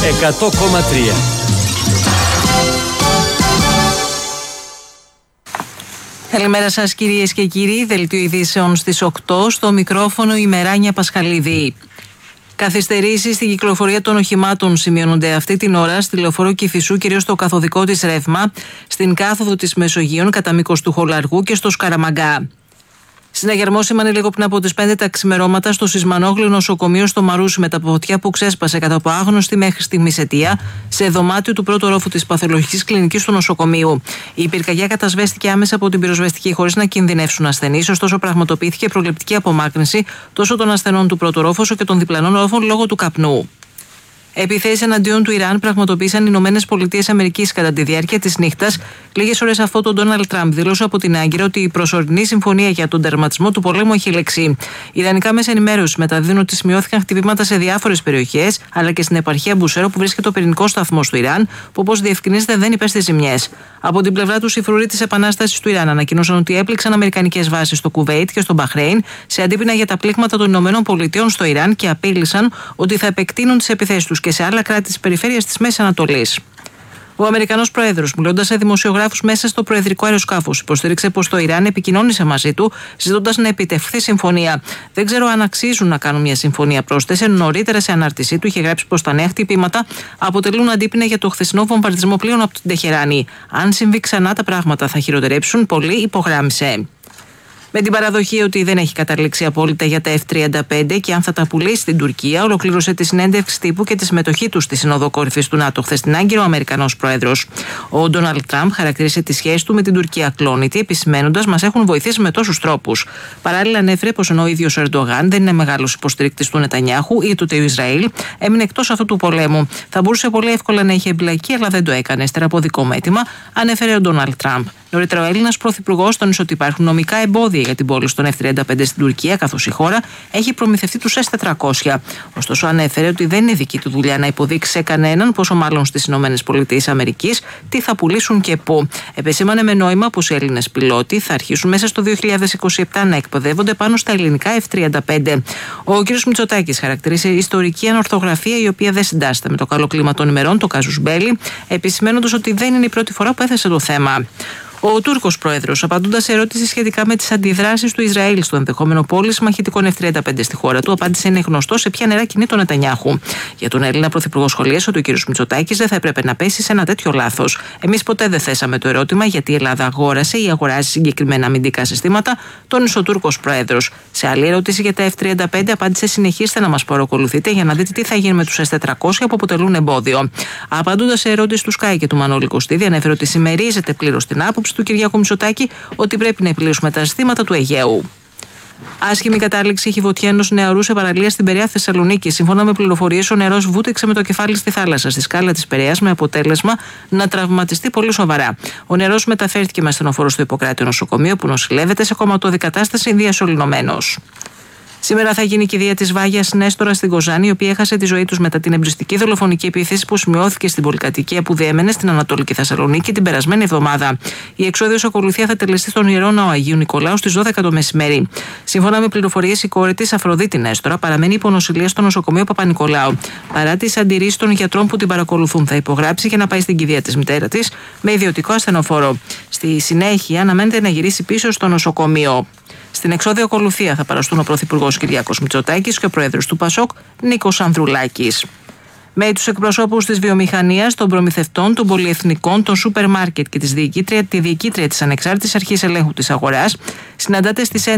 100,3. Καλημέρα σας κυρίες και κύριοι, δελτίο ειδήσεων στις 8, στο μικρόφωνο η Μεράνια Πασχαλίδη. Καθυστερήσεις στην κυκλοφορία των οχημάτων σημειώνονται αυτή την ώρα στη λεωφόρο Κηφισού, κυρίως στο καθοδικό της ρεύμα, στην κάθοδο της Μεσογείων κατά μήκος του Χολαργού και στο Σκαραμαγκά. Συναγερμό σήμανε λίγο πριν από τις 5 τα ξημερώματα στο Σισμανόγλιο νοσοκομείο στο Μαρούσι με τα φωτιά που ξέσπασε κατά από άγνωστη μέχρι στιγμής αιτία σε δωμάτιο του πρώτου ορόφου της παθολογικής κλινικής του νοσοκομείου. Η πυρκαγιά κατασβέστηκε άμεσα από την πυροσβεστική χωρίς να κινδυνεύσουν ασθενείς, ωστόσο πραγματοποιήθηκε προληπτική απομάκρυνση τόσο των ασθενών του πρώτου ορόφου όσο και των διπλανών ορόφων λόγω του καπνού. Επιθέσεις εναντίον του Ιράν πραγματοποίησαν οι Ηνωμένες Πολιτείες Αμερικής κατά τη διάρκεια της νύχτας. Λίγες ώρες αφού τον Ντόναλντ Τραμπ δήλωσε από την Άγκυρα ότι η προσωρινή συμφωνία για τον τερματισμό του πολέμου έχει λήξει. Ιρανικά μέσα ενημέρωσης μεταδίδουν ότι σημειώθηκαν χτυπήματα σε διάφορες περιοχές, αλλά και στην επαρχία Μπουσέρο που βρίσκεται ο πυρηνικός σταθμός του Ιράν, που όπως διευκρινίζεται δεν υπέστη ζημιές. Από την πλευρά του, οι φρουροί της Επανάστασης του Ιράν ανακοίνωσαν ότι έπληξαν αμερικανικές βάσεις στο Κουβέιτ και στο Μπαχρέιν σε αντίπεινα για τα πλήγματα των Ηνωμένων Πολιτειών στο Ιράν και απείλησαν ότι θα επεκτείνουν τις επιθέσεις τους και σε άλλα κράτη της περιφέρειας της Μέσης Ανατολής. Ο Αμερικανός Πρόεδρος, μιλώντας σε δημοσιογράφους μέσα στο προεδρικό αεροσκάφος, υποστήριξε πως το Ιράν επικοινώνησε μαζί του, ζητώντας να επιτευχθεί συμφωνία. Δεν ξέρω αν αξίζουν να κάνουν μια συμφωνία, πρόσθεσε. Νωρίτερα σε ανάρτησή του είχε γράψει πως τα νέα χτυπήματα αποτελούν αντίπεινα για το χθεσινό βομβαρδισμό πλοίων από την Τεχεράνη. Αν συμβεί ξανά, τα πράγματα θα χειροτερέψουν πολύ, υπογράμμισε. Με την παραδοχή ότι δεν έχει καταλήξει απόλυτα για τα F-35 και αν θα τα πουλήσει στην Τουρκία, ολοκλήρωσε τη συνέντευξη τύπου και τη συμμετοχή του στη Σύνοδο Κορυφής του ΝΑΤΟ χθες στην Άγκυρα ο Αμερικανός Πρόεδρος. Ο Ντόναλντ Τραμπ χαρακτήρισε τη σχέση του με την Τουρκία ακλόνητη, επισημαίνοντας: «Μας έχουν βοηθήσει με τόσους τρόπους». Παράλληλα, ανέφερε πως ενώ ο ίδιος ο Ερντογάν δεν είναι μεγάλος υποστηρικτής του Νετανιάχου ή του Ισραήλ, έμεινε εκτός αυτού του πολέμου. Θα μπορούσε πολύ εύκολα να είχε εμπλακεί, αλλά δεν το έκανε. Ύστερα από δικό μου αίτημα, ανέφερε ο Ντόναλντ Τραμπ. Νωρίτερα, ο Έλληνας πρωθυπουργός τόνισε ότι υπάρχουν νομικά εμπόδια για την πώληση των F-35 στην Τουρκία, καθώς η χώρα έχει προμηθευτεί τους S-400. Ωστόσο, ανέφερε ότι δεν είναι δική του δουλειά να υποδείξει σε κανέναν, πόσο μάλλον στις ΗΠΑ, τι θα πουλήσουν και πού. Επεσήμανε με νόημα πως οι Έλληνες πιλότοι θα αρχίσουν μέσα στο 2027 να εκπαιδεύονται πάνω στα ελληνικά F-35. Ο κ. Μητσοτάκης χαρακτήρισε ιστορική ανορθογραφία η οποία δεν συντάσσεται με το καλό κλίμα των ημερών, το κάζους μπέλι, επισημαίνοντας ότι δεν είναι η πρώτη φορά που έθεσε το θέμα. Ο Τούρκος Πρόεδρος, απαντώντας σε ερώτηση σχετικά με τις αντιδράσεις του Ισραήλ στο ενδεχόμενο πώληση μαχητικών F-35 στη χώρα του, απάντησε: «Είναι γνωστό σε ποια νερά κινεί τον Νετανιάχου». Για τον Έλληνα Πρωθυπουργό σχολίασε ότι ο κ. Μητσοτάκης δεν θα έπρεπε να πέσει σε ένα τέτοιο λάθος. «Εμείς ποτέ δεν θέσαμε το ερώτημα γιατί η Ελλάδα αγόρασε ή αγοράζει συγκεκριμένα αμυντικά συστήματα», τόνισε ο Τούρκος Πρόεδρος. Σε άλλη ερώτηση για τα F-35, απάντησε: «Συνεχίστε να μας παρακολουθείτε για να δείτε τι θα γίνει με τους S-400 που αποτελούν εμπόδιο». Απαντώντας σε ερώτηση του Sky και του Μανώλη Κωστίδη, ανέφερε ότι συμμερίζεται πλήρως την άποψη του Κυριάκου Μητσοτάκη ότι πρέπει να επιλύσουμε τα ζητήματα του Αιγαίου. Άσχημη κατάληξη έχει φωτιά ενός νεαρού σε παραλία στην Περαία Θεσσαλονίκη. Σύμφωνα με πληροφορίες, ο νεαρός βούτυξε με το κεφάλι στη θάλασσα, στη σκάλα της Περαίας, με αποτέλεσμα να τραυματιστεί πολύ σοβαρά. Ο νεαρός μεταφέρθηκε με ασθενοφόρο στο Ιπποκράτειο νοσοκομείο, που νοσηλεύεται σε κομματώδη κατάσταση, διασωληνωμένος. Σήμερα θα γίνει η κηδεία της Βάγιας Νέστορα στην Κοζάνη, η οποία έχασε τη ζωή τους μετά την εμπριστική δολοφονική επίθεση που σημειώθηκε στην πολυκατοικία που διέμενε στην Ανατολική Θεσσαλονίκη την περασμένη εβδομάδα. Η εξόδιος ακολουθία θα τελεστεί στον Ιερό Ναό Αγίου Νικολάου στις 12 το μεσημέρι. Σύμφωνα με πληροφορίες, η κόρη της, Αφροδίτη Νέστορα, παραμένει υπονοσηλεία στο νοσοκομείο Παπα-Νικολάου. Παρά τις αντιρρήσεις των γιατρών που την παρακολουθούν, θα υπογράψει για να πάει στην κηδεία της μητέρα της με ιδιωτικό ασθενοφόρο. Στη συνέχεια, αναμένεται να γυρίσει πίσω στο νοσοκομείο. Στην εξώδιο ακολουθία θα παραστούν ο Πρωθυπουργός Κυριάκος Μητσοτάκης και ο Πρόεδρος του ΠΑΣΟΚ Νίκος Ανδρουλάκης. Με τους εκπροσώπους της βιομηχανίας, των προμηθευτών, των πολυεθνικών, των σούπερ μάρκετ και τη διοικήτρια της Ανεξάρτητης Αρχής Ελέγχου της Αγοράς συναντάται στις